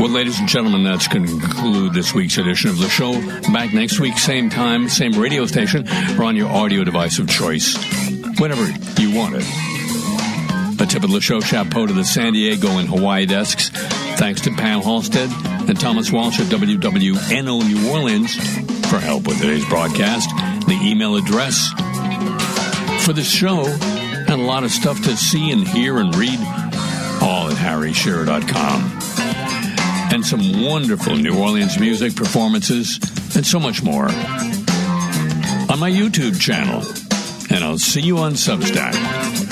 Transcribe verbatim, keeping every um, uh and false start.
Well, ladies and gentlemen, that's going to conclude this week's edition of the show. Back next week, same time, same radio station, or on your audio device of choice, whenever you want it. A tip of the show chapeau to the San Diego and Hawaii desks. Thanks to Pam Halstead and Thomas Walsh at W W N O New Orleans for help with today's broadcast. The email address for this show, and a lot of stuff to see and hear and read, all at harry shearer dot com. And some wonderful New Orleans music, performances, and so much more on my YouTube channel. And I'll see you on Substack.